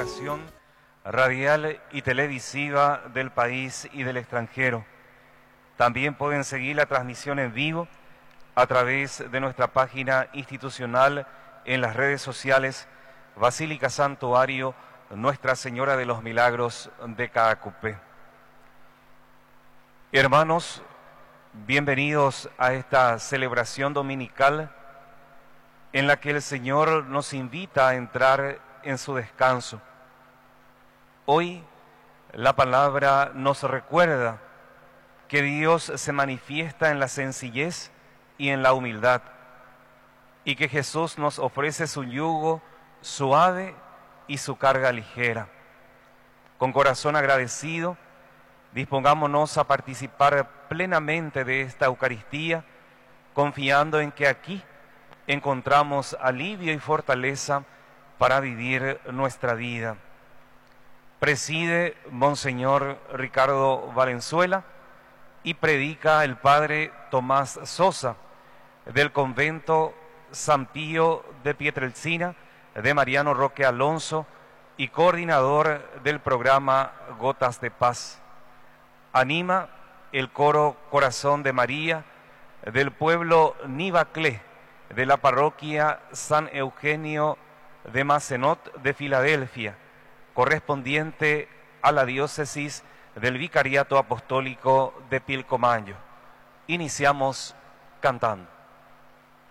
comunicación radial y televisiva del país y del extranjero. También pueden seguir la transmisión en vivo a través de nuestra página institucional en las redes sociales Basílica Santuario Nuestra Señora de los Milagros de Caacupé. Hermanos, bienvenidos a esta celebración dominical en la que el Señor nos invita a entrar en su descanso. Hoy la palabra nos recuerda que Dios se manifiesta en la sencillez y en la humildad, y que Jesús nos ofrece su yugo suave y su carga ligera. Con corazón agradecido, dispongámonos a participar plenamente de esta Eucaristía, confiando en que aquí encontramos alivio y fortaleza para vivir nuestra vida. Preside Monseñor Ricardo Valenzuela y predica el Padre Tomás Sosa del convento San Pío de Pietrelcina de Mariano Roque Alonso y coordinador del programa Gotas de Paz. Anima el coro Corazón de María del pueblo Nivaclé de la parroquia San Eugenio de Macenot de Filadelfia, correspondiente a la diócesis del Vicariato Apostólico de Pilcomayo. Iniciamos cantando.